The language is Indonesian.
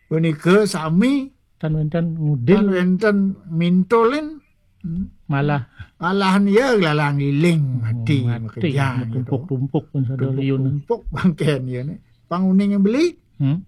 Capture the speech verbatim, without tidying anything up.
Punika sami tan wonten kan ngudil wonten mintulin malah malahan ya lalang liling mati mati makejang gitu. tumpuk-tumpuk pun sada liun. Tumpuk bangken ya nih. Panguning yang beli Hmm?